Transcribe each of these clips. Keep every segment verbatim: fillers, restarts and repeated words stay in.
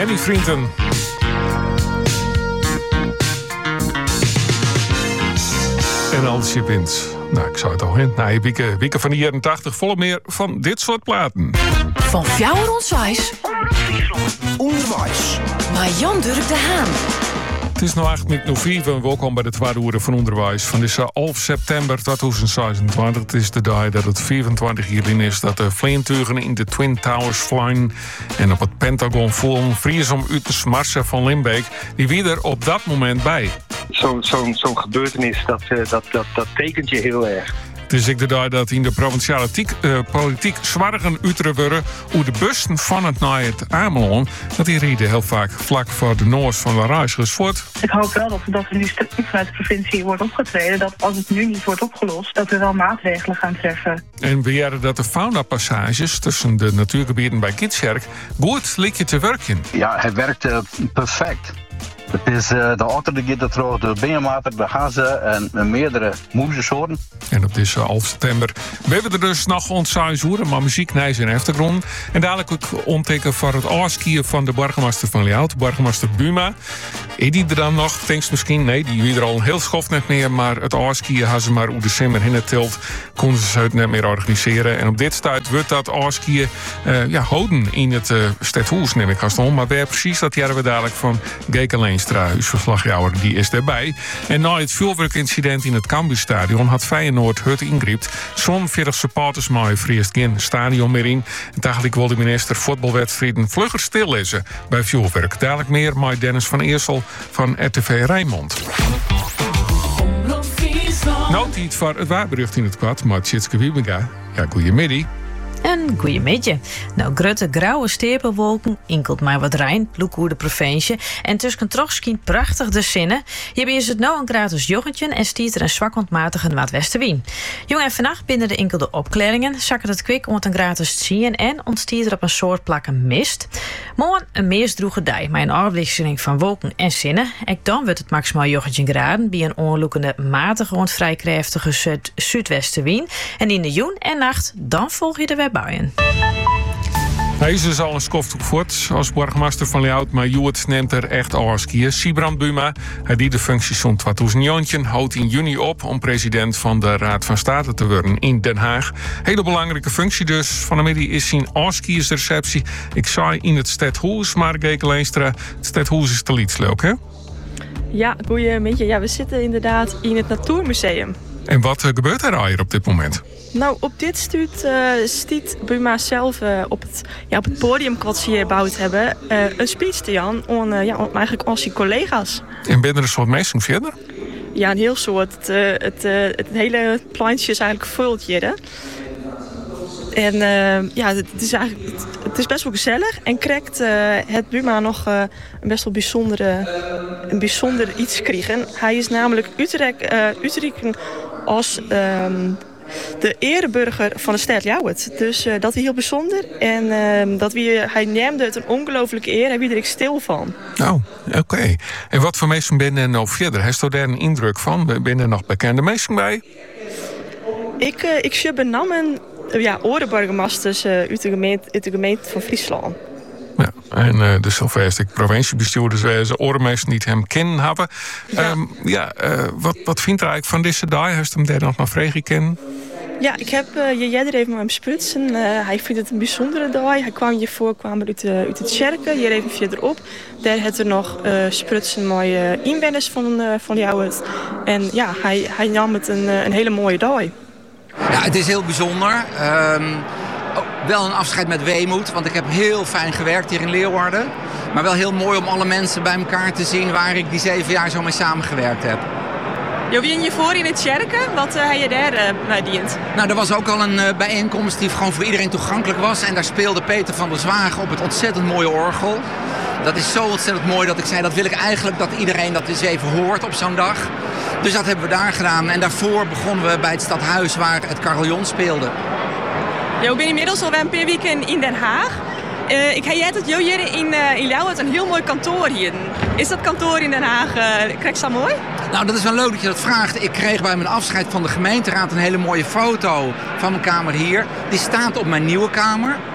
Henny Vrienden. En als je bent, nou ik zou het al in. Nou, wieken, wieken van de jaren tachtig, volle meer van dit soort platen. Van Fjouwer Onzijs. Onderwijs. Maar Jan Durk de Haan. Het is nu acht minuten vier en welkom bij de tweede uur van onderwijs van deze elf september tweeduizend zesentwintig. Het is de dag dat het vierentwintig jaar in is dat de vliegtuigen in de Twin Towers vliegen en op het Pentagon voelen vries om uit te smarsen van Limbeek. Die wie er op dat moment bij. Zo'n zo'n zo'n gebeurtenis, dat, uh, dat, dat, dat tekent je heel erg. Het is ik de dag dat in de provinciale tiek, uh, politiek zwargen uiteren worden hoe de bussen van het naar het Amelon, dat die rieden heel vaak vlak voor de noord van de Rijsgers voort. Ik hoop wel dat, dat er nu stevig vanuit de provincie wordt opgetreden, dat als het nu niet wordt opgelost, dat we wel maatregelen gaan treffen. En beweren dat de faunapassages tussen de natuurgebieden bij Gitzjerk goed likje te werken. Ja, het werkt uh, perfect. Het is uh, de otter die gaat terug, de beenwater, de hazen en uh, meerdere moezensoorten. En op deze elf september we hebben er dus nog ontzijs hoeren, maar muziek nijs in de achtergrond. En dadelijk ook omteken voor het afskiën van de burgemeester van Lihout, burgemeester Buma. Is die er dan nog? Denkt misschien, nee, die wie er al heel schoft net meer, maar het afskiën hadden ze maar hoe december in het tilt, konden ze het net meer organiseren. En op dit stuit wordt dat afskiën uh, ja, houden in het uh, Stadhuis, neem ik haast om. Maar waar precies, dat jaren we dadelijk van Geke Leenstra, huisverslagjouwer, die is erbij. En na het vuurwerkincident in het Cambuurstadion had Feyenoord het ingript. Zo'n veertig supporters maar vreest geen stadion meer in. En eigenlijk wil de minister voetbalwedstrijden vlugger stillezen bij vuurwerk. Dadelijk meer met Dennis van Eersel van R T V Rijnmond. Nou, tijd voor het waarbericht in het kwad, maar Tjitske Wiebega. Ja, goeiemiddag. Een goeiemiddag. Nou, grote grauwe stapelwolken, inkelt maar wat rein, loek hoe de provincie. En tussen toch schijnt prachtig de zinnen. Hier is het nou een gratis joggentje en stiert er een zwak ontmatige noordwestenwind. Jong en vannacht binnen de inkelde opklaringen zakken het kwik om het een gratis zien en ontstiert er op een soort plakken mist. Morgen een meersdroege dag met een afwisseling van wolken en zinnen. En dan wordt het maximaal joggentje graden bij een onloekende matige rond vrij krachtige zuid- zuidwestenwind. En in de joen en nacht dan volg je de web. Buien. Hij is dus al een skoftoek voort als burgemeester van Lihout, maar Joet neemt er echt afskiën. Sibrand Buma, hij die de functie zo'n tweeduizend negentien, houdt in juni op om president van de Raad van State te worden in Den Haag. Hele belangrijke functie dus. Van de middag is zijn afskiersreceptie. Ik zei in het Stadhuis, maar Geke Leenstra, het Stadhuis is te lietsleuk, hè? Ja, goeiemiddag. Ja, we zitten inderdaad in het Natuurmuseum. En wat uh, gebeurt er hier op dit moment? Nou, op dit stuut uh, stiet Buma zelf uh, op, het, ja, op het podium wat ze hier gebouwd hebben uh, een speech te Jan on, uh, ja, on, eigenlijk onze collega's. En ben er een soort mensen verder? Ja, een heel soort. Het, uh, het, uh, het hele plantje is eigenlijk vult hier. En uh, ja, het is eigenlijk het, het is best wel gezellig en krijgt uh, het Buma nog uh, een best wel bijzondere, een bijzonder iets gekregen. Hij is namelijk Utrecht, uh, Utrecht als um, de ereburger van de stad Lihout. Dus uh, dat is heel bijzonder. En uh, dat wie, hij neemde het een ongelooflijke eer. Hij wie er ik stil van. Oh, oké. Okay. En wat voor mensen ben je nou verder? Heeft u daar een indruk van? Ben er nog bekende mensen bij? Ik, uh, ik zie benamen uh, ja, orenburgemeesters uh, uit, de gemeente, uit de gemeente van Friesland. Ja, en uh, dus zover ik provinciebestuurders wezen, orenmeesters niet hem kennen hebben. Ja, um, ja uh, wat, wat vindt u eigenlijk van deze dag? Heeft u hem daar nog maar vregen kennen? Ja, ik heb uh, je jij er even met hem sprutsen. Uh, hij vindt het een bijzondere dag. Hij kwam hiervoor kwam uit, uh, uit het Sjerken, hier even verderop. Daar had er nog uh, sprutsen met uh, inwoners van, uh, van Lihout. En ja, hij, hij nam het een, uh, een hele mooie dag. Ja, het is heel bijzonder. Um, oh, wel een afscheid met weemoed, want ik heb heel fijn gewerkt hier in Leeuwarden. Maar wel heel mooi om alle mensen bij elkaar te zien waar ik die zeven jaar zo mee samengewerkt heb. Jo, wie in je voor in het Sjerken? Wat uh, heb je daar uh, dient? Nou, er was ook al een uh, bijeenkomst die gewoon voor iedereen toegankelijk was. En daar speelde Peter van der Zwaag op het ontzettend mooie orgel. Dat is zo ontzettend mooi dat ik zei, dat wil ik eigenlijk dat iedereen dat eens even hoort op zo'n dag. Dus dat hebben we daar gedaan. En daarvoor begonnen we bij het stadhuis waar het carillon speelde. Jo, ik ben inmiddels al een paar weken in Den Haag. Uh, ik heb jij dat hier in, uh, in Lihout een heel mooi kantoor hier. Is dat kantoor in Den Haag, uh, krijg je dat mooi? Nou, dat is wel leuk dat je dat vraagt. Ik kreeg bij mijn afscheid van de gemeenteraad een hele mooie foto van mijn kamer hier. Die staat op mijn nieuwe kamer.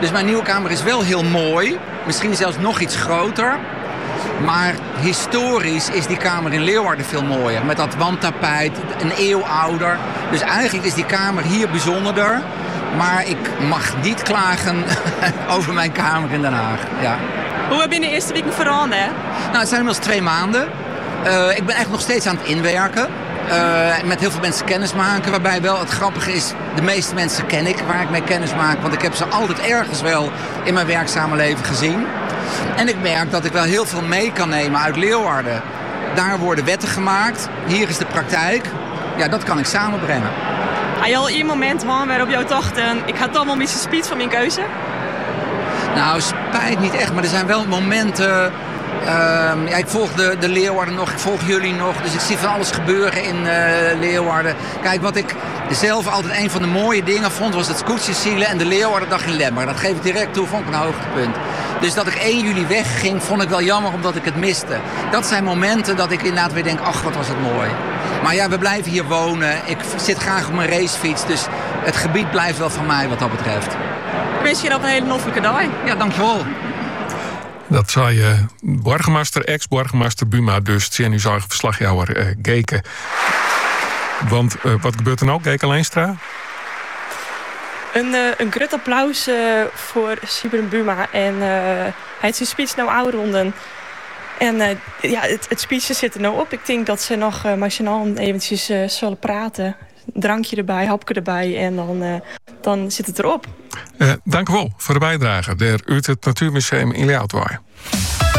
Dus mijn nieuwe kamer is wel heel mooi. Misschien zelfs nog iets groter. Maar historisch is die kamer in Leeuwarden veel mooier. Met dat wandtapijt, een eeuw ouder. Dus eigenlijk is die kamer hier bijzonderder. Maar ik mag niet klagen over mijn kamer in Den Haag. Ja. Hoe heb je in de eerste week veranderd, hè? Nou, het zijn inmiddels twee maanden. Uh, ik ben echt nog steeds aan het inwerken. Uh, met heel veel mensen kennis maken. Waarbij wel het grappige is, de meeste mensen ken ik waar ik mee kennis maak. Want ik heb ze altijd ergens wel in mijn werkzame leven gezien. En ik merk dat ik wel heel veel mee kan nemen uit Leeuwarden. Daar worden wetten gemaakt. Hier is de praktijk. Ja, dat kan ik samenbrengen. Had je al één moment man, waarop jou dacht, uh, ik had allemaal een beetje spijt van mijn keuze? Nou, spijt niet echt, maar er zijn wel momenten. Uh, ja, ik volg de, de Leeuwarden nog, ik volg jullie nog. Dus ik zie van alles gebeuren in uh, Leeuwarden. Kijk, wat ik zelf altijd een van de mooie dingen vond, was het Scootjesielen en de Leeuwardendag in Lemmer. Dat geef ik direct toe, vond ik een hoogtepunt. Dus dat ik één juli wegging, vond ik wel jammer omdat ik het miste. Dat zijn momenten dat ik inderdaad weer denk, ach, wat was het mooi. Maar ja, we blijven hier wonen. Ik zit graag op mijn racefiets, dus het gebied blijft wel van mij wat dat betreft. Ik wens je nog een hele noffelijke dag. Ja, dankjewel. Dat zei uh, burgemeester, ex-burgemeester Buma dus, tegen uw eigen verslagjouwer uh, Geke. Want uh, wat gebeurt er nou, Geke Leenstra? Een, uh, een groot applaus uh, voor Sybren Buma. En uh, hij heeft zijn speech nou afronden. En uh, ja, het, het speechje zit er nou op. Ik denk dat ze nog uh, machinaal eventjes uh, zullen praten. Drankje erbij, hapje erbij en dan, uh, dan zit het erop. Uh, dank u wel voor de bijdrage der uit het Natuurmuseum in Leeuwarden.